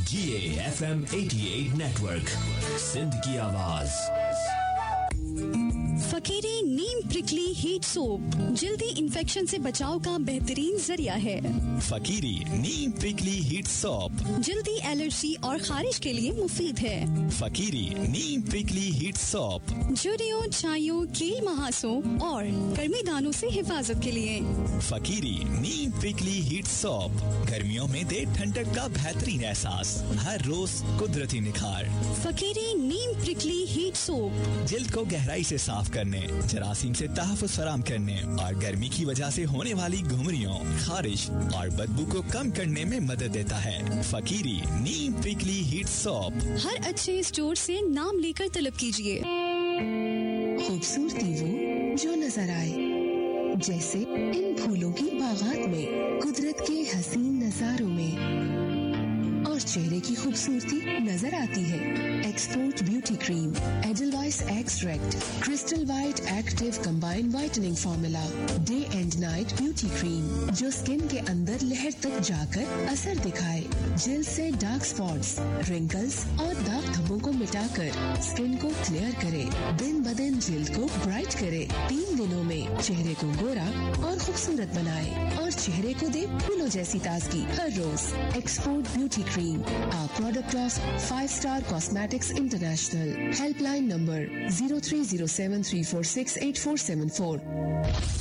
GAFM 88 network, Sindh की आवाज। फकीरी नीम prickly heat soap जल्दी इन्फेक्शन से बचाव का बेहतरीन जरिया है। फकीरी नीम प्रिकली हीट सोप जल्दी एलर्जी और खारिश के लिए मुफीद है। फकीरी नीम प्रिकली हीट सोप झुर्रियों, छाइयों, कील महासों और गर्मी दानों से हिफाजत के लिए। फकीरी नीम प्रिकली हीट सोप गर्मियों में दे ठंडक का बेहतरीन एहसास, हर रोज कुदरती निखार। फकीरी नीम प्रिकली हीट सोप जिल्द को गहराई से साफ करने, जरासीम से तहफ़्फ़ुज़ फराम करने और गर्मी की वजह से होने वाली घुमरियों, खारिश और बदबू को कम करने में मदद देता है। फकीरी नीम प्रिकली हीट सोप हर अच्छे स्टोर से नाम लेकर तलब कीजिए। खूबसूरती वो जो नजर आए, जैसे इन फूलों की बागात में, कुदरत के हसीन नजारों में, और चेहरे की खूबसूरती नजर आती है। Export beauty cream, Edelweiss extract, crystal white active combined whitening formula, day and night beauty cream जो स्किन के अंदर लहर तक जाकर असर दिखाए, जिल्द से डार्क स्पॉट्स, रिंकल्स और दाग धब्बों को मिटाकर स्किन को क्लियर करे, दिन ब दिन जिल्द को ब्राइट करे, 3 दिनों में चेहरे को गोरा और खूबसूरत बनाए और चेहरे को दे फूलों जैसी ताजगी हर रोज। Export beauty cream, a product of 5-star Cosmetics International. Helpline number 030734688474.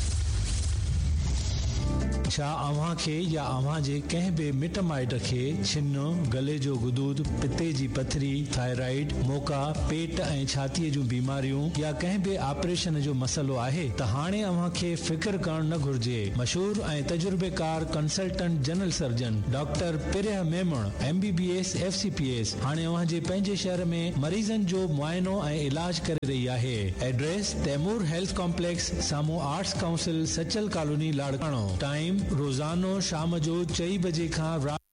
छा अव्हां खे या अव्हां जे कंहिं बि मिट माइट खे छिन, गले जो गुदूद, पिते जी पथरी, थायराइड, मोका, पेट ऐं छातीअ जूं बीमारियूं या कंहिं बि ऑपरेशन जो मसलो आहे त हाणे अव्हां खे फिकर करण न घुर्जे। मशहूर ऐं तजुर्बेकार consultant general surgeon doctor पिरह Memon MBBS FCPS हाणे अव्हां जे पंहिंजे शहर में मरीज़न जो मुआइनो ऐं इलाज करे रही आहे। एड्रेस तैमूर हेल्थ कॉम्प्लेक्स साम्हूं आर्ट्स काउंसिल, सचल कॉलोनी, लाड़काणो। टाइम रोज़ानो शाम जो 4 बजे खां